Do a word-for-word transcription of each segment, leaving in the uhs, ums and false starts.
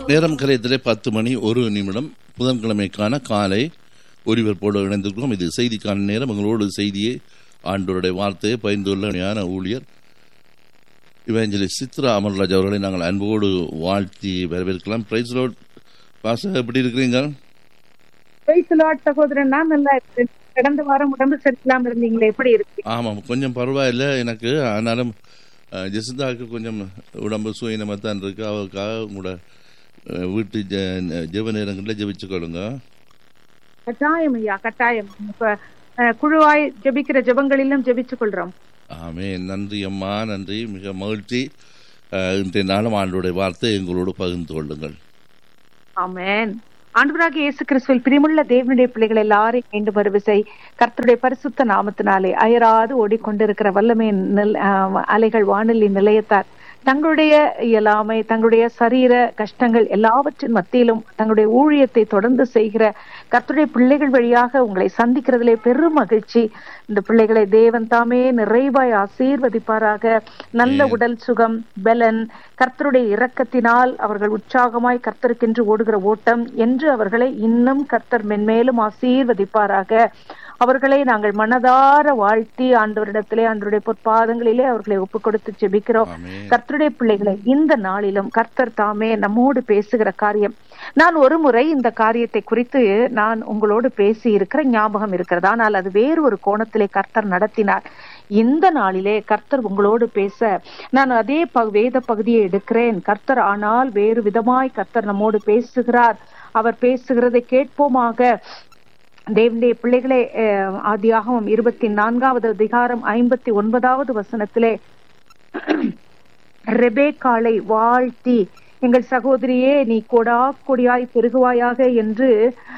நேரம் கலையத்திலே பத்து மணி ஒரு நிமிடம் புதன்கிழமைக்கான காலை ஒலிபரப்போடு இணைந்திருக்கிறோம். இது செய்திக்கான நேரம். எங்களோடு செய்தியை ஆண்டவருடைய வார்த்தையை பகிர்ந்துள்ள ஞான ஊழியர் இவாஞ்சலிஸ்ட் சித்ரா அமர்ராஜ் அவர்களை நாங்கள் அன்போடு வாழ்த்தி வரவேற்கலாம். பிரைஸ் லார்ட் பாஸ்டர், எப்படி இருக்கிறீங்க? பிரைஸ் லார்ட் சகோதரன், நான் நல்லா இருக்கேன். கடந்த வாரம் உடம்பு சரியில்லாம இருந்தீங்களே, எப்படி இருக்கு? ஆமாம், கொஞ்சம் பரவாயில்லை எனக்கு. ஆனாலும் ஜெசிந்தாவுக்கு கொஞ்சம் உடம்பு சுயினமாக தான் இருக்கு. அவருக்காக உங்களோட வீட்டு ஜெப நேரங்களில் ஜெபிச்சுக்கொள்ளுங்க. கட்டாயம் ஐயா, கட்டாயம். இப்ப குழுவாய் ஜெபிக்கிற ஜெபங்களிலும் ஜெபிச்சு கொள்றோம். ஆமே, நன்றி அம்மா, நன்றி. மிக மகிழ்ச்சி. இன்றைய நாளும் ஆண்டோடைய வார்த்தை எங்களோடு பகிர்ந்து கொள்ளுங்கள். ஆமென். ஆண்டவராகிய இயேசு கிறிஸ்துவில் பிரியமுள்ள தேவனுடைய பிள்ளைகள் எல்லாரையும் மீண்டும் வருவிசை கர்த்தருடைய பரிசுத்த நாமத்தினாலே அயராது ஓடிக்கொண்டிருக்கிற வல்லமையின் அலைகள் வானொலி நிலையத்தார் தங்களுடைய இயலாமை, தங்களுடைய சரீர கஷ்டங்கள் எல்லாவற்றின் மத்தியிலும் தங்களுடைய ஊழியத்தை தொடர்ந்து செய்கிற கர்த்தருடைய பிள்ளைகள் வழியாக உங்களை சந்திக்கிறதிலே பெரும் மகிழ்ச்சி. இந்த பிள்ளைகளை தேவன் தாமே நிறைவாய் ஆசீர்வதிப்பாராக. நல்ல உடல் சுகம், பலன், கர்த்தருடைய இரக்கத்தினால் அவர்கள் உற்சாகமாய் கர்த்தருக்கென்று ஓடுகிற ஓட்டம் என்று அவர்களை இன்னும் கர்த்தர் மென்மேலும் ஆசீர்வதிப்பாராக. அவர்களை நாங்கள் மனதார வாழ்த்தி ஆண்டவரிடத்திலே ஆண்டவருடைய பொற்பாதங்களிலே அவர்களை ஒப்புக் கொடுத்து ஜெபிக்கிறோம். கர்த்தருடைய பிள்ளைகளை இந்த நாளிலும் கர்த்தர் தாமே நம்மோடு பேசுகிற காரியம், நான் ஒரு முறை இந்த காரியத்தை குறித்து நான் உங்களோடு பேசி இருக்கிற ஞாபகம் இருக்கிறது. ஆனால் அது வேறு ஒரு கோணத்திலே கர்த்தர் நடத்தினார். இந்த நாளிலே கர்த்தர் உங்களோடு பேச நான் அதே வேத பகுதியை எடுக்கிறேன். கர்த்தர் ஆனால் வேறு விதமாய் கர்த்தர் நம்மோடு பேசுகிறார். அவர் பேசுகிறதை கேட்போமாக. தேவனுடைய பிள்ளைகளே, ஆதியாகமம் இருபத்தி நான்காவது அதிகாரம் ஐம்பத்தி ஒன்பதாவது வசனத்திலே ரெபேக்காளை வாழ்த்தி, எங்கள் சகோதரியே நீ கொடா கொடியாய் பெருகுவாயாக என்று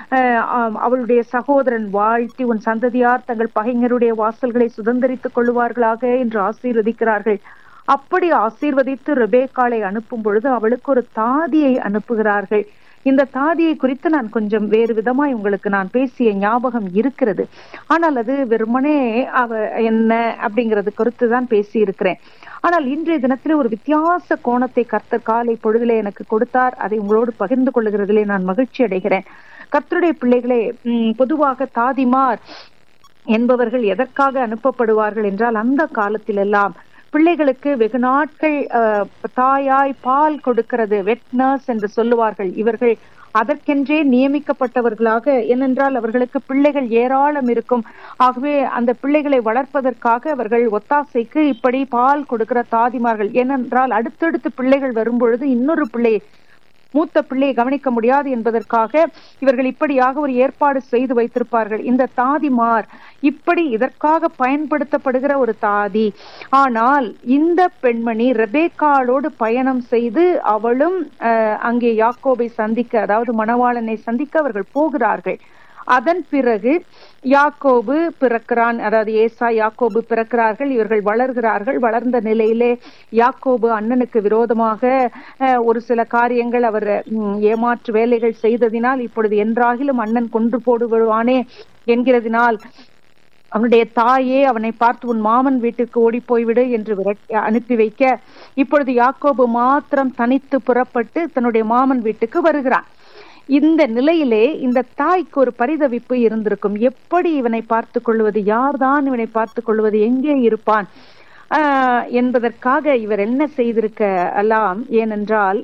அவளுடைய சகோதரன் வாழ்த்தி, உன் சந்ததியார் தங்கள் பகைஞருடைய வாசல்களை சுதந்திரித்துக் கொள்ளுவார்களாக என்று ஆசீர்வதிக்கிறார்கள். அப்படி ஆசீர்வதித்து ரெபேக்காளை அனுப்பும் பொழுது அவளுக்கு ஒரு தாதியை அனுப்புகிறார்கள். இந்த தாதியை குறித்து நான் கொஞ்சம் வேறு விதமாய் உங்களுக்கு நான் பேசிய ஞாபகம் இருக்கிறது. ஆனால் அது வெறுமனே அவ என்ன அப்படிங்கிறது குறித்து தான் பேசி இருக்கிறேன். ஆனால் இன்றைய தினத்திலே ஒரு வித்தியாச கோணத்தை கர்த்தர் காலை பொழுதிலே எனக்கு கொடுத்தார். அதை உங்களோடு பகிர்ந்து கொள்ளுகிறதிலே நான் மகிழ்ச்சி அடைகிறேன். கர்த்தருடைய பிள்ளைகளே, பொதுவாக தாதிமார் என்பவர்கள் எதற்காக அனுப்பப்படுவார்கள் என்றால், அந்த காலத்திலெல்லாம் பிள்ளைகளுக்கு வெகு நாட்கள் தாயாய் பால் கொடுக்கிறது, வெட் நர்ஸ் என்று சொல்லுவார்கள். இவர்கள் அதற்கென்றே நியமிக்கப்பட்டவர்களாக, ஏனென்றால் அவர்களுக்கு பிள்ளைகள் ஏராளம் இருக்கும். ஆகவே அந்த பிள்ளைகளை வளர்ப்பதற்காக அவர்கள் ஒத்தாசைக்கு இப்படி பால் கொடுக்கிற தாதிமார்கள். ஏனென்றால் அடுத்தடுத்து பிள்ளைகள் வரும் பொழுது இன்னொரு பிள்ளை மூத்த பிள்ளையை கவனிக்க முடியாது என்பதற்காக இவர்கள் இப்படியாக ஒரு ஏற்பாடு செய்து வைத்திருப்பார்கள். இந்த தாதிமார் இப்படி இதற்காக பயன்படுத்தப்படுகிற ஒரு தாதி. ஆனால் இந்த பெண்மணி ரெபேக்காளோடு பயணம் செய்து அவளும் அங்கே யாக்கோபை சந்திக்க, அதாவது மணவாளனை சந்திக்க அவர்கள் போகிறார்கள். அதன் பிறகு யாக்கோபு பிறக்கிறான், அதாவது ஏசா யாக்கோபு பிறக்கிறார்கள். இவர்கள் வளர்கிறார்கள். வளர்ந்த நிலையிலே யாக்கோபு அண்ணனுக்கு விரோதமாக ஒரு சில காரியங்கள் அவர் ஏமாற்று வேலைகள் செய்ததினால், இப்பொழுது என்றாகிலும் அண்ணன் கொன்று போடுவானே என்கிறதினால் அவனுடைய தாயே அவனை பார்த்து உன் மாமன் வீட்டுக்கு ஓடி போய்விடு என்று அனுப்பி வைக்க, இப்பொழுது யாக்கோபு மாத்திரம் தனித்து புறப்பட்டு தன்னுடைய மாமன் வீட்டுக்கு வருகிறான். இந்த நிலையிலே இந்த தாய்க்கு ஒரு பரிதவிப்பு இருந்திருக்கும். எப்படி இவனை பார்த்து கொள்வது, யார்தான் இவனை பார்த்து கொள்வது, எங்கே இருப்பான் ஆஹ் என்பதற்காக இவர் என்ன செய்திருக்க எல்லாம். ஏனென்றால்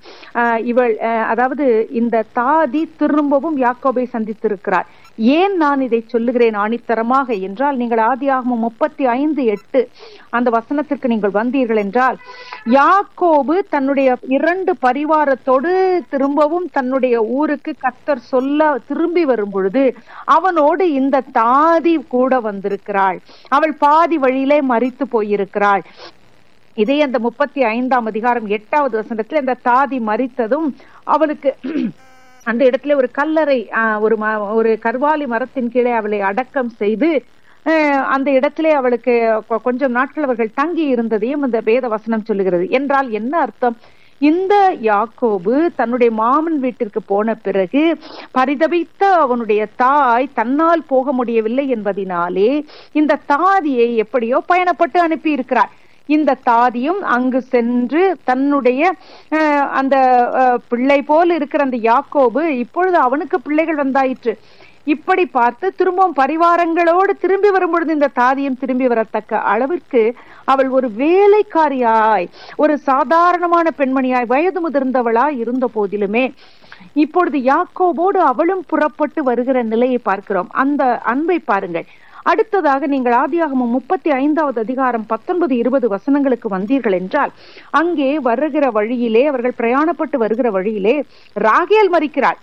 இவள் அதாவது இந்த தாதி திரும்பவும் யாக்கோபை சந்தித்திருக்கிறார். ஏன் நான் இதை சொல்லுகிறேன் ஆணித்தரமாக என்றால், நீங்கள் ஆதியாகமம் முப்பத்தி ஐந்து எட்டு அந்த வசனத்திற்கு நீங்கள் வந்தீர்கள் என்றால், யாக்கோபு தன்னுடைய இரண்டு பரிவாரத்தோடு திரும்பவும் தன்னுடைய ஊருக்கு கர்த்தர் சொல்ல திரும்பி வரும் பொழுது அவனோடு இந்த தாதி கூட வந்திருக்கிறாள். அவள் பாதி வழியிலே மரித்து போயிருக்கிறாள். இதே அந்த முப்பத்தி ஐந்தாம் அதிகாரம் எட்டாவது வசனத்தில் இந்த தாதி மரித்ததும் அவளுக்கு அந்த இடத்துல ஒரு கல்லறை, ஒரு ஒரு கர்வாலி மரத்தின் கீழே அவளை அடக்கம் செய்து அந்த இடத்திலே அவளுக்கு கொஞ்சம் நாட்கள் அவர்கள் தங்கி இருந்ததையும் அந்த வேத வசனம் சொல்லுகிறது. என்றால் என்ன அர்த்தம்? இந்த யாக்கோபு தன்னுடைய மாமன் வீட்டிற்கு போன பிறகு பரிதபித்த அவனுடைய தாய் தன்னால் போக முடியவில்லை என்பதினாலே இந்த தாதியை எப்படியோ பயணப்பட்டு அனுப்பி இருக்கிறார். இந்த தாதியும் அங்கு சென்று தன்னுடைய அந்த பிள்ளை போல் இருக்கிற அந்த யாக்கோபு இப்பொழுது அவனுக்கு பிள்ளைகள் வந்தாயிற்று. இப்படி பார்த்து திரும்பவும் பரிவாரங்களோடு திரும்பி வரும்பொழுது இந்த தாதியும் திரும்பி வரத்தக்க அளவிற்கு அவள் ஒரு வேலைக்காரியாய், ஒரு சாதாரணமான பெண்மணியாய், வயது முதிர்ந்தவளாய் இருந்த போதிலுமே இப்பொழுது யாக்கோபோடு அவளும் புறப்பட்டு வருகிற நிலையை பார்க்கிறோம். அந்த அன்பை பாருங்கள். அடுத்ததாக நீங்கள் ஆதியாகமம் முப்பத்தி ஐந்தாவது அதிகாரம் பத்தொன்பது இருபது வசனங்களுக்கு வந்தீர்கள் என்றால், அங்கே வருகிற வழியிலே, அவர்கள் பிரயாணப்பட்டு வருகிற வழியிலே ராகேல் மரிக்கிறாள்.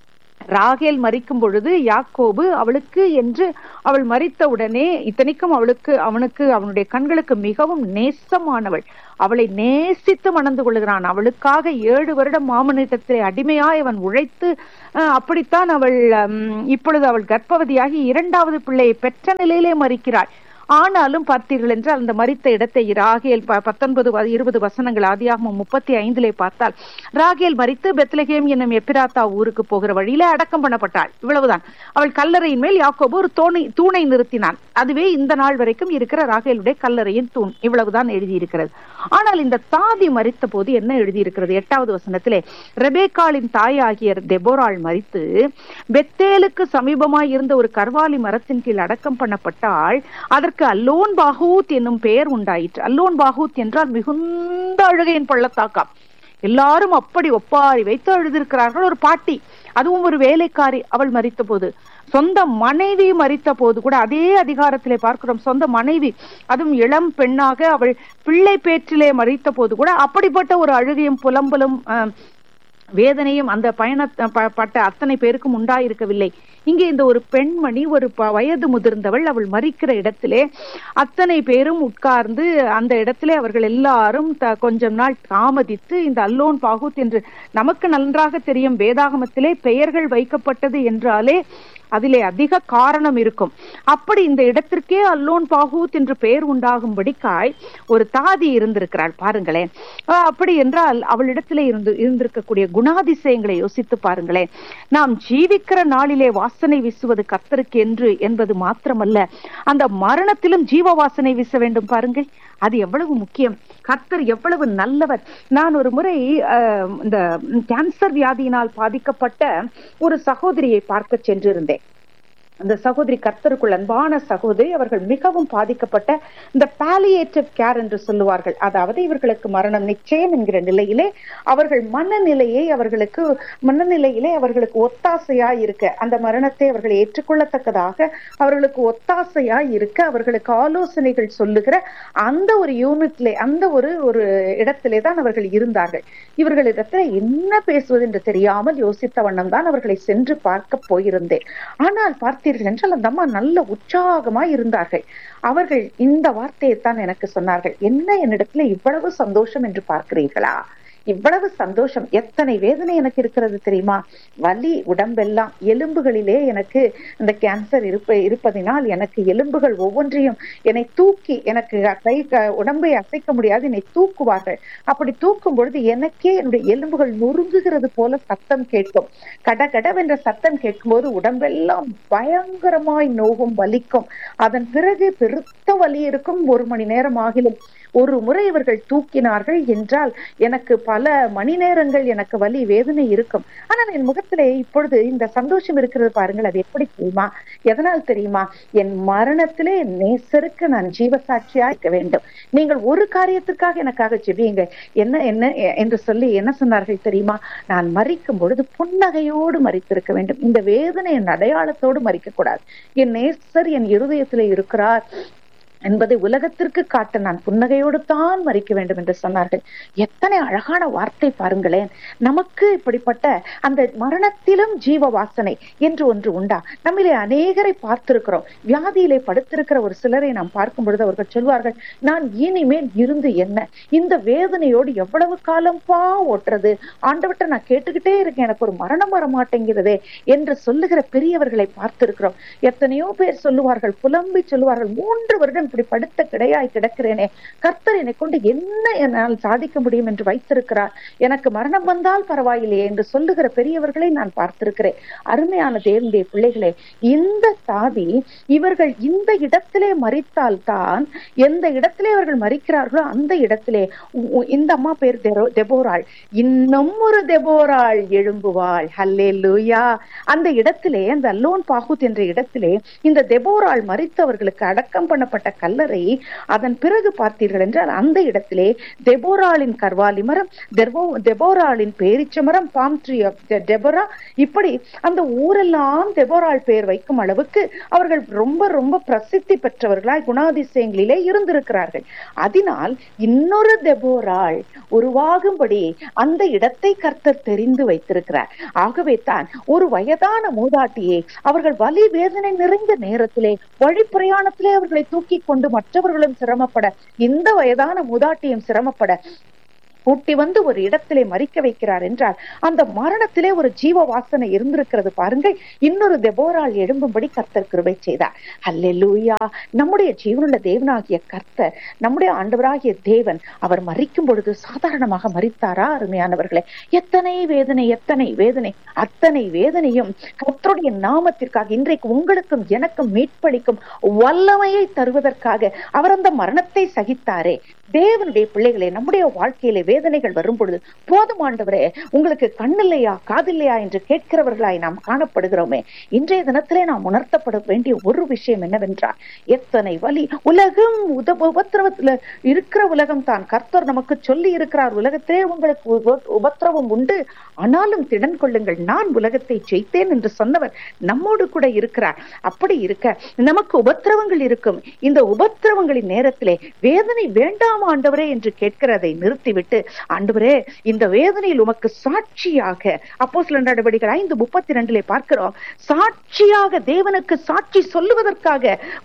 ராகேல் மரிக்கும் பொழுது யாக்கோபு அவளுக்கு என்று அவள் மரித்த உடனே, இத்தனைக்கும் அவளுக்கு அவனுக்கு அவனுடைய கண்களுக்கு மிகவும் நேசமானவள், அவளை நேசித்து மணந்து கொள்கிறான். அவளுக்காக ஏழு வருடம் மாமனிடத்திலே அடிமையாய் அவன் உழைத்து, அப்படித்தான் அவள் இப்பொழுது அவள் கர்ப்பவதியாகி இரண்டாவது பிள்ளையை பெற்ற நிலையிலே மரிக்கிறாள். ஆனாலும் பார்த்தீர்கள் என்றால் அந்த மரித்த இடத்தை ராகேல் பத்தொன்பது இருபது வசனங்கள் ஆதியாகமம் முப்பத்தி ஐந்திலே பார்த்தால், ராகேல் மரித்து பெத்லகேம் என்னும் எப்பிராத்தா ஊருக்கு போகிற வழியிலே அடக்கம் பண்ணப்பட்டாள். இவ்வளவுதான். அவள் கல்லறையின் மேல் யாக்கோபு ஒரு தூணை தூணை நிறுத்தினான். அதுவே இந்த நாள் வரைக்கும் இருக்கிற ராகேலுடைய கல்லறையின் தூண். இவ்வளவுதான் எழுதியிருக்கிறது. ஆனால் இந்த தாதி மரித்த போது என்ன எழுதியிருக்கிறது? எட்டாவது வசனத்திலே, ரெபேக்காளின் தாயாகிய தெபோராள் மரித்து பெத்தேலுக்கு சமீபமாய் இருந்த ஒரு கர்வாலி மரத்தின் கீழ் அடக்கம் பண்ணப்பட்டாள். அதற்கு அல்லோன் பாகூத் என்னும் பெயர் உண்டாயிற்று. அல்லோன் பாகூத் என்றால் மிகுந்த அழுகையின் பள்ளத்தாக்கம். எல்லாரும் அப்படி ஒப்பாரி வைத்து எழுதியிருக்கிறார்கள். ஒரு பாட்டி, அதுவும் ஒரு வேலைக்காரி, அவள் மரித்த போது. சொந்த மனைவி மரித்த போது கூட அதே அதிகாரத்திலே பார்க்கிறோம். சொந்த மனைவி, அதுவும் இளம் பெண்ணாக அவள் பிள்ளை பேற்றிலே மரித்த போது கூட அப்படிப்பட்ட ஒரு அழுகையும் புலம்பலும் வேதனையும் அந்த பயணப்பட்ட அத்தனை பேருக்கும் உண்டாயிருக்கவில்லை. இங்கே இந்த ஒரு பெண்மணி, ஒரு வயது முதிர்ந்தவள், அவள் மரிக்கிற இடத்திலே அத்தனை பேரும் உட்கார்ந்து அந்த இடத்திலே அவர்கள் எல்லாரும் கொஞ்சம் நாள் தாமதித்து, இந்த அல்லோன் பாகூத் என்று நமக்கு நன்றாக தெரியும், வேதாகமத்திலே பெயர்கள் வைக்கப்பட்டது என்றாலே அதிலே அதிக காரணம் இருக்கும். அப்படி இந்த இடத்திற்கே அல்லோன் பாகூத் என்று பெயர் உண்டாகும்படிக்காய் ஒரு தாதி இருந்திருக்கிறாள். பாருங்களேன். அப்படி என்றால் அவளிடத்திலே இருந்து இருந்திருக்கக்கூடிய குணாதிசயங்களை யோசித்து பாருங்களேன். நாம் ஜீவிக்கிற நாளிலே வாசனை வீசுவது கர்த்தருக்கு என்று என்பது மாத்திரமல்ல, அந்த மரணத்திலும் ஜீவ வாசனை வீச வேண்டும். பாருங்கள், அது எவ்வளவு முக்கியம். கர்த்தர் எவ்வளவு நல்லவர். நான் ஒரு முறை இந்த கேன்சர் வியாதியினால் பாதிக்கப்பட்ட ஒரு சகோதரியை பார்க்க சென்றிருந்தேன். அந்த சகோதரி கர்த்தருக்குள் அன்பான சகோதரி. அவர்கள் மிகவும் பாதிக்கப்பட்ட இந்த பாலியேட்டிவ் கேர் என்று சொல்லுவார்கள். அதாவது இவர்களுக்கு மரணம் நிச்சயம் என்கிற நிலையிலே அவர்கள் மனநிலையை அவர்களுக்கு மனநிலையிலே அவர்களுக்கு ஒத்தாசையாய் இருக்க, அந்த மரணத்தை அவர்கள் ஏற்றுக்கொள்ளத்தக்கதாக அவர்களுக்கு ஒத்தாசையாய் இருக்க, அவர்களுக்கு ஆலோசனைகள் சொல்லுகிற அந்த ஒரு யூனிட்லே, அந்த ஒரு ஒரு இடத்திலே தான் அவர்கள் இருந்தார்கள். இவர்களிடத்துல என்ன பேசுவது என்று தெரியாமல் யோசித்த வண்ணம் தான் அவர்களை சென்று பார்க்க போயிருந்தேன். ஆனால் பார்த்தீர்கள் என்றால் அந்த அம்மா நல்ல உற்சாகமாய் இருந்தார்கள். அவர்கள் இந்த வார்த்தையை தான் எனக்கு சொன்னார்கள். என்ன, என்னிடத்துல இவ்வளவு சந்தோஷம் என்று பார்க்கிறீர்களா? இவ்வளவு சந்தோஷம், எத்தனை வேதனை எனக்கு இருக்கிறது தெரியுமா? வலி உடம்பெல்லாம், எலும்புகளிலே எனக்கு இந்த கேன்சர் இருப்ப இருப்பதினால் எனக்கு எலும்புகள் ஒவ்வொன்றையும் என்னை தூக்கி, எனக்கு கை உடம்பை அசைக்க முடியாது, என்னை தூக்குவார்கள். அப்படி தூக்கும் பொழுது எனக்கே என்னுடைய எலும்புகள் நொறுங்குகிறது போல சத்தம் கேட்கும். கடகடவென்ற சத்தம் கேட்கும் போது உடம்பெல்லாம் பயங்கரமாய் நோகும், வலிக்கும். அதன் பிறகு பெருத்த வலி இருக்கும். ஒரு மணி நேரம் ஆகிலும் ஒரு முறை இவர்கள் தூக்கினார்கள் என்றால் எனக்கு பல மணி நேரங்கள் எனக்கு வலி வேதனை இருக்கும். ஆனால் என் முகத்திலே இப்பொழுது இந்த சந்தோஷம் இருக்கிறது பாருங்கள். அது எப்படி தெரியுமா? எதனால் தெரியுமா? என் மரணத்திலே என் நேசருக்கு நான் ஜீவசாட்சியா இருக்க வேண்டும். நீங்கள் ஒரு காரியத்திற்காக எனக்காக ஜெபியுங்க. என்ன என்ன என்று சொல்லி என்ன சொன்னார்கள் தெரியுமா? நான் மரிக்கும் பொழுது புன்னகையோடு மரித்திருக்க வேண்டும். இந்த வேதனை என் அடையாளத்தோடு மரிக்க கூடாது. என் நேசர் என் இருதயத்திலே இருக்கிறார் என்பதை உலகத்திற்கு காட்ட நான் புன்னகையோடு தான் மரிக்க வேண்டும் என்று சொன்னார்கள். எத்தனை அழகான வார்த்தை பாருங்களேன். நமக்கு இப்படிப்பட்ட அந்த மரணத்திலும் ஜீவ வாசனை என்று ஒன்று உண்டா? நம்மிலே அநேகரை பார்த்திருக்கிறோம். வியாதியிலே படுத்திருக்கிற ஒரு சிலரை நாம் பார்க்கும் பொழுது அவர்கள் சொல்வார்கள், நான் இனிமேல் இருந்து என்ன, இந்த வேதனையோடு எவ்வளவு காலம் பா ஓட்டுறது, ஆண்டவற்றை நான் கேட்டுக்கிட்டே இருக்கேன், எனக்கு ஒரு மரணம் வர மாட்டேங்கிறதே என்று சொல்லுகிற பெரியவர்களை பார்த்திருக்கிறோம். எத்தனையோ பேர் சொல்லுவார்கள், புலம்பி சொல்லுவார்கள், மூன்று வருடம் இப்படி படுத்த கிடையாய் கிடக்கிறேனே, கர்த்தர் என்னை கொண்டு என்ன என்னால் சாதிக்க முடியும் என்று வைத்திருக்கிறார், எனக்கு மரணம் வந்தால் பரவாயில்லையே என்று சொல்லுகிற பெரியவர்களை நான் பார்த்திருக்கிறேன். அருமையான தேவனுடைய பிள்ளைகளே, இந்த சாதி இவர்கள் இந்த இடத்திலே மரித்தால் தான், எந்த இடத்திலே அவர்கள் மரிக்கிறார்களோ அந்த இடத்திலே இந்த அம்மா பேர் தெபோராள், இன்னும் ஒரு தெபோராள் எழும்புவாள். ஹல்லேலூயா. அந்த இடத்திலே, அந்த அல்லோன் பாகூத் என்ற இடத்திலே இந்த தெபோராள் மரித்தவர்களுக்கு அடக்கம் பண்ணப்பட்ட கல்லறை, அதன் பிறகு பார்த்தீர்கள் என்றால் அந்த இடத்திலே தெபோராளின் கர்வாலி மரம், தெபோராளின் பேரிச்ச மரம், பாம் ட்ரீ ஆஃப் டெபோரா, இப்படி அந்த ஊரெல்லாம் தெபோராள் பெயர் வைக்கும் அளவுக்கு அவர்கள் ரொம்ப ரொம்ப பிரசித்தி பெற்றவர்களாய் குணாதிசயங்களிலே இருந்திருக்கிறார்கள். அதனால் இன்னொரு தெபோராள் உருவாகும்படி அந்த இடத்தை கர்த்தர் தெரிந்து வைத்திருக்கிறார். ஆகவே தான் ஒரு வயதான மூதாட்டியை அவர்கள் வலி வேதனை நிறைந்த நேரத்திலே, வழி பிரயாணத்திலே அவர்களை தூக்கி கொண்டு மற்றவர்களும் சிரமப்பட, இந்த வயதான மூதாட்டியும் சிரமப்பட கூட்டி வந்து ஒரு இடத்திலே மறிக்க வைக்கிறார் என்றால் அந்த மரணத்திலே ஒரு ஜீவ வாசனை இருந்திருக்கிறது பாருங்கள். இன்னொரு தெபோராள் எழும்பும்படி கர்த்தர் கிருபை செய்தார். அல்லேலூயா. நம்முடைய ஜீவனுள்ள தேவனாகிய கர்த்தர், நம்முடைய ஆண்டவராகிய தேவன், அவர் மறிக்கும் பொழுது சாதாரணமாக மறித்தாரா? அருமையானவர்களே, எத்தனை வேதனை, எத்தனை வேதனை, அத்தனை வேதனையும் கர்த்தருடைய நாமத்திற்காக, இன்றைக்கு உங்களுக்கும் எனக்கும் மீட்பளிக்கும் வல்லமையை தருவதற்காக அவர் அந்த மரணத்தை சகித்தாரே. தேவனுடைய பிள்ளைகளே, நம்முடைய வாழ்க்கையிலே வேதனைகள் வரும் பொழுது, போதும் ஆண்டவரே, உங்களுக்கு கண்ணில்லையா காதில்லையா என்று கேட்கிறவர்களாய் நாம் காணப்படுகிறோமே. இன்றைய தினத்திலே நாம் உணர்த்தப்பட வேண்டிய ஒரு விஷயம் என்னவென்றால், எத்தனை வலி, உலகம் உத உபத்திரவத்துல இருக்கிற உலகம் தான். கர்த்தர் நமக்கு சொல்லி இருக்கிறார், உலகத்திலே உங்களுக்கு உபத்திரவம் உண்டு, ஆனாலும் திடன் கொள்ளுங்கள், நான் உலகத்தை ஜெயித்தேன் என்று சொன்னவர் நம்மோடு கூட இருக்கிறார். அப்படி இருக்க நமக்கு உபத்திரவங்கள் இருக்கும். இந்த உபத்திரவங்களின் நேரத்திலே வேதனை வேண்டாம் ஆண்டவரே என்று கேட்கிறதை நிறுத்திவிட்டு, ஆண்டவரே, இந்த வேதனையில் உமக்கு சாட்சியாக, அப்போஸ்தலர் நடவடிக்கைகள் ஐந்து முப்பத்தி இரண்டிலே பார்க்கிறோம், சாட்சியாக, தேவனுக்கு சாட்சி சொல்லுவதற்காக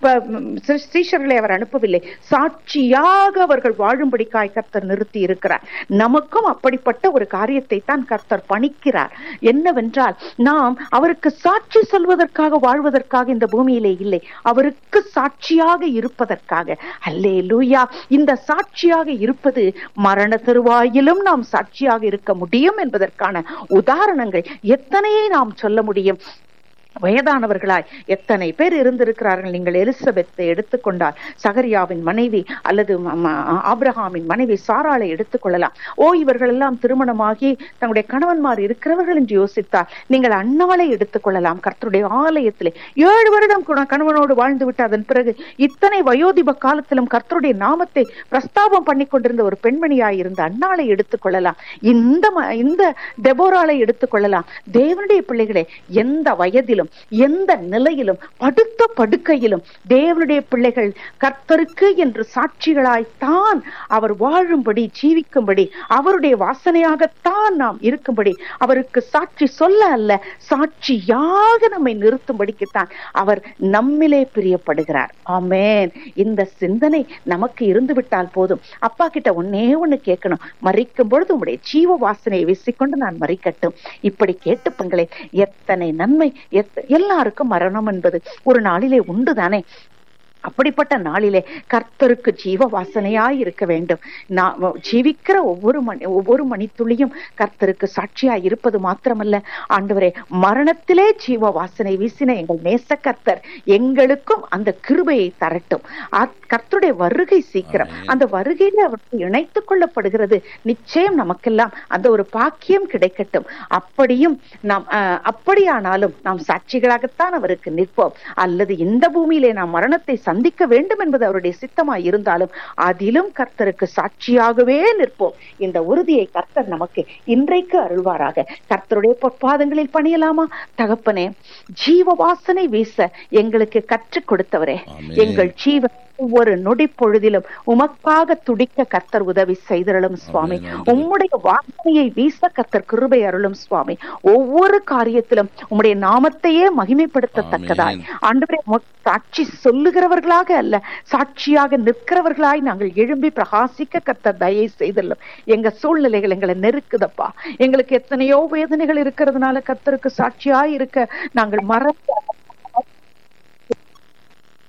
சீஷர்களை அவர் அனுப்பவில்லை, சாட்சியாக அவர்கள் வாழும்படிக்காய் கர்த்தர் நிறுத்தி இருக்கிறார். நமக்கும் அப்படிப்பட்ட ஒரு காரியத்தை தான் கர்த்தர் பணிக்கிறார். என்னவென்றால், நாம் அவருக்கு சாட்சி சொல்வதற்காக வாழ்வதற்காக இந்த பூமியிலே இல்லை, அவருக்கு சாட்சியாக இருப்பதற்காக. அல்லேலூயா. இந்த சாட்சியாக இருப்பது மரண தருவாயிலும் நாம் சாட்சியாக இருக்க முடியும் என்பதற்கான உதாரணங்கள் எத்தனையை நாம் சொல்ல முடியும். வயதானவர்களாய் எத்தனை பேர் இருந்திருக்கிறார்கள். நீங்கள் எலிசபெத்தை எடுத்துக்கொண்டால், சகரியாவின் மனைவி அல்லது ஆபிரகாமின் மனைவி சாராளை எடுத்துக்கொள்ளலாம். ஓ, இவர்கள் எல்லாம் திருமணமாகி தங்களுடைய கணவன்மார் இருக்கிறவர்கள் என்று யோசித்தால் நீங்கள் அன்னாளை எடுத்துக்கொள்ளலாம். கர்த்தருடைய ஆலயத்திலே ஏழு வருடம் கணவனோடு வாழ்ந்து விட்டு அதன் பிறகு இத்தனை வயோதிப காலத்திலும் கர்த்தருடைய நாமத்தை பிரஸ்தாபம் பண்ணி கொண்டிருந்த ஒரு பெண்மணியாய் இருந்த அன்னாளை எடுத்துக்கொள்ளலாம். இந்த இந்த தெபோராளை எடுத்துக்கொள்ளலாம். தேவனுடைய பிள்ளைகளே, எந்த வயதிலும் எந்த நிலையிலும் படுத்த படுக்கையிலும் தேவனுடைய பிள்ளைகள் கர்த்தருக்கு என்று சாட்சிகளாய்த்தான் அவர் வாழும்படி, ஜீவிக்கும்படி, அவருடைய வாசனையாகத்தான் நாம் இருக்கும்படி, அவருக்கு சாட்சி சொல்ல அல்ல, சாட்சியாக நம்மை நிறுத்தும்படிக்குத்தான் அவர் நம்மிலே பிரியப்படுகிறார். ஆமென். இந்த சிந்தனை நமக்கு இருந்து விட்டால் போதும். அப்பா கிட்ட ஒன்னே ஒண்ணு கேட்கணும், மறிக்கும் பொழுது உங்களுடைய ஜீவ வாசனையை வீசிக்கொண்டு நான் மறிக்கட்டும். இப்படி கேட்டுப்பங்களே, எத்தனை நன்மை. எல்லாருக்கும் மரணம் என்பது ஒரு நாளிலே உண்டுதானே. அப்படிப்பட்ட நாளிலே கர்த்தருக்கு ஜீவ வாசனையாய் இருக்க வேண்டும். நான் ஜீவிக்கிற ஒவ்வொரு மணி ஒவ்வொரு மணித்துளியும் கர்த்தருக்கு சாட்சியாய் இருப்பது மாத்திரமல்ல, ஆண்டவரே, மரணத்திலே ஜீவ வாசனை வீசின எங்கள் நேச கர்த்தர் எங்களுக்கும் அந்த கிருபையை தரட்டும். கர்த்தருடைய வருகை சீக்கிரம். அந்த வருகையில அவருக்கு இணைத்துக் கொள்ளப்படுகிறது. நிச்சயம் நமக்கெல்லாம் அந்த ஒரு பாக்கியம் கிடைக்கட்டும். அப்படியும் நாம் அப்படியானாலும் நாம் சாட்சிகளாகத்தான் அவருக்கு நிற்போம். அல்லது இந்த பூமியிலே நாம் மரணத்தை சந்திக்க வேண்டும் என்பது அவருடைய சித்தமாய் இருந்தாலும் அதிலும் கர்த்தருக்கு சாட்சியாகவே நிற்போம். இந்த உறுதியை கர்த்தர் நமக்கு இன்றைக்கு அருள்வாராக. கர்த்தருடைய பொற்பாதங்களில் பணியலாமா? தகப்பனே, ஜீவ வாசனை வீச எங்களுக்கு கற்றுக் கொடுத்தவரே, எங்கள் ஜீவன் ஒவ்வொரு நொடி பொழுதிலும் உமக்காக துடிக்க கர்த்தர் உதவி செய்தருளும் சுவாமி. உம்முடைய வாசனையை வீச கர்த்தர் கிருபை அருளும் சுவாமி. ஒவ்வொரு காரியத்திலும் உம்முடைய நாமத்தையே மகிமைப்படுத்தத்தக்கதாய் ஆண்டவரே, சாட்சி சொல்லுகிறவர்களாக அல்ல, சாட்சியாக நிற்கிறவர்களாய் நாங்கள் எழும்பி பிரகாசிக்க கர்த்தர் தயை செய்தல்லும். எங்க சூழ்நிலைகள் எங்களை நெருக்குதப்பா. எங்களுக்கு எத்தனையோ வேதனைகள் இருக்கிறதுனால கர்த்தருக்கு சாட்சியாய் இருக்க நாங்கள் மறந்து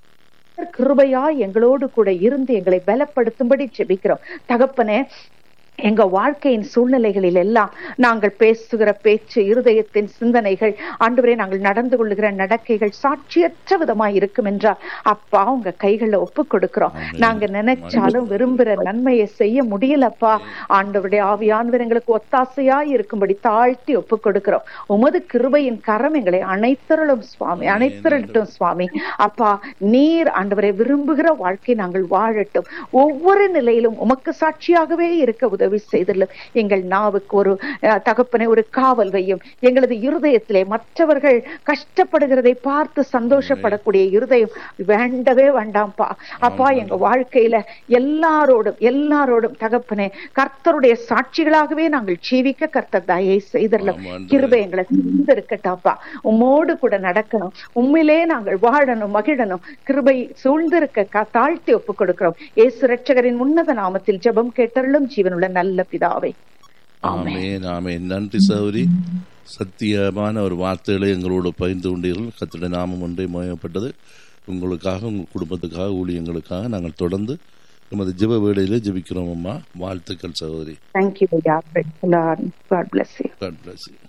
கிருபையா எங்களோடு கூட இருந்து எங்களை பலப்படுத்தும்படி ஜெபிக்கிறோம் தகப்பனே. எங்க வாழ்க்கையின் சூழ்நிலைகளில் எல்லாம் நாங்கள் பேசுகிற பேச்சு, இருதயத்தின் சிந்தனைகள், ஆண்டவரே நாங்கள் நடந்து கொள்ளுகிற நடக்கைகள் சாட்சியற்ற விதமாய் இருக்கும் என்றால் அப்பா உங்க கைகளை ஒப்பு கொடுக்கிறோம். நாங்க நினைச்சாலும் விரும்புகிற நன்மையை செய்ய முடியலப்பா. ஆண்டவருடைய ஆவியானவர் எங்களுக்கு ஒத்தாசையாய் இருக்கும்படி தாழ்த்தி ஒப்பு கொடுக்கிறோம். உமது கிருபையின் கரம் எங்களை அனைத்தருளும் சுவாமி, அனைத்தரட்டும் சுவாமி. அப்பா நீர் ஆண்டவரை விரும்புகிற வாழ்க்கை நாங்கள் வாழட்டும். ஒவ்வொரு நிலையிலும் உமக்கு சாட்சியாகவே இருக்க உதவி செய்துள்ளோம். எங்கள் நாவுக்கு ஒரு தகப்பனை ஒரு காவல் வையும். எங்களது இருதயத்திலே மற்றவர்கள் கஷ்டப்படுகிறதை பார்த்து சந்தோஷப்படக்கூடிய இருதயம் வேண்டவே வேண்டாம்ப்பா. அப்பா எங்க வாழ்க்கையில எல்லாரோடும் எல்லாரோடும் தகப்பனே கர்த்தருடைய சாட்சிகளாகவே நாங்கள் ஜீவிக்க கர்த்தர் தயை செய்துள்ளோம். கிருபை எங்களை சூழ்ந்திருக்கட்டாப்பா. உம்மோடு கூட நடக்கணும், உண்மையிலே நாங்கள் வாழணும், மகிழணும். கிருபை சூழ்ந்திருக்க தாழ்த்தி ஒப்புக் கொடுக்கிறோம். இயேசு இரட்சகரின் உன்னத நாமத்தில் ஜெபம் கேட்டருளும் ஜீவனுள்ள நல்ல பிதாவே, ஆமென். ஆமென். நன்றி சகோதரி. சத்தியமான ஒரு வார்த்தைகளை எங்களோடு பகிர்ந்து கொண்டீர்கள். கர்த்தருடைய நாமம் ஒன்றே மகிமைப்பட்டது. உங்களுக்காக, உங்கள் குடும்பத்துக்காக, ஊழியங்களுக்காக நாங்கள் தொடர்ந்து நமது ஜெப வேளையிலே ஜெபிக்கிறோம் அம்மா. வாழ்த்துக்கள் சகோதரி. Thank you, God bless you. God bless you.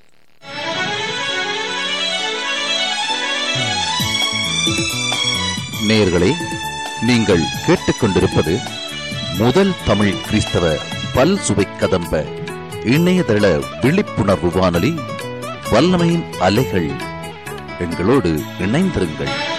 நேயர்களே, நீங்கள் கேட்டுக்கொண்டிருப்பது முதல் தமிழ் கிறிஸ்தவ பல் சுவை கதம்ப இணையதள விழிப்புணர்வு வானொலி வல்லமையின் அலைகள். எங்களோடு இணைந்திருங்கள்.